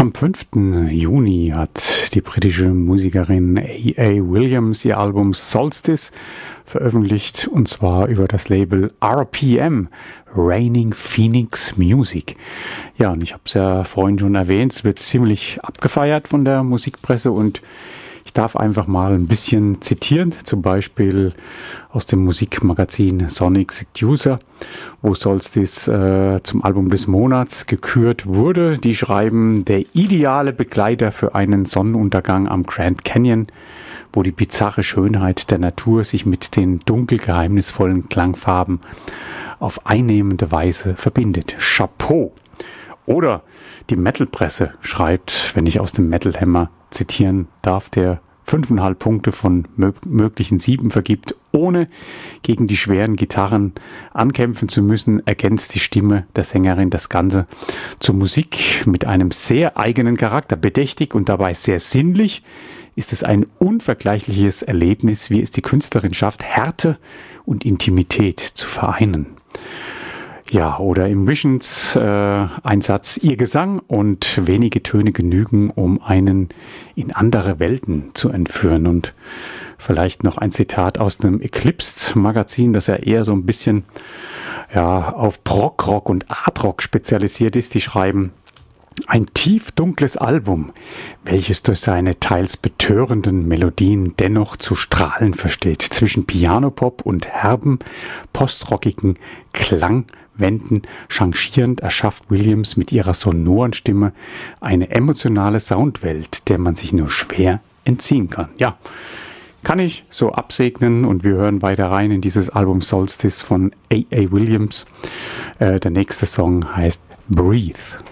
Am 5. Juni hat die britische Musikerin A.A. Williams ihr Album Solstice veröffentlicht, und zwar über das Label RPM, Raining Phoenix Music. Ja, und ich habe es ja vorhin schon erwähnt, es wird ziemlich abgefeiert von der Musikpresse, und ich darf einfach mal ein bisschen zitieren, zum Beispiel aus dem Musikmagazin Sonic Seducer, wo Solstice zum Album des Monats gekürt wurde. Die schreiben: der ideale Begleiter für einen Sonnenuntergang am Grand Canyon, wo die bizarre Schönheit der Natur sich mit den dunkel geheimnisvollen Klangfarben auf einnehmende Weise verbindet. Chapeau! Oder die Metal-Presse schreibt, wenn ich aus dem Metal Hammer zitieren darf, der 5,5 Punkte von möglichen 7 vergibt, ohne gegen die schweren Gitarren ankämpfen zu müssen, ergänzt die Stimme der Sängerin das Ganze zur Musik mit einem sehr eigenen Charakter. Bedächtig und dabei sehr sinnlich ist es ein unvergleichliches Erlebnis, wie es die Künstlerin schafft, Härte und Intimität zu vereinen. Ja, oder im Visions-Einsatz: ihr Gesang und wenige Töne genügen, um einen in andere Welten zu entführen. Und vielleicht noch ein Zitat aus dem Eclipsed-Magazin, das ja eher so ein bisschen auf Prog-Rock und Art-Rock spezialisiert ist. Die schreiben: ein tief dunkles Album, welches durch seine teils betörenden Melodien dennoch zu strahlen versteht. Zwischen Pianopop und herben, postrockigen Klangwänden changierend erschafft Williams mit ihrer sonoren Stimme eine emotionale Soundwelt, der man sich nur schwer entziehen kann. Ja, kann ich so absegnen, und wir hören weiter rein in dieses Album Solstice von A.A. Williams. Der nächste Song heißt Breathe.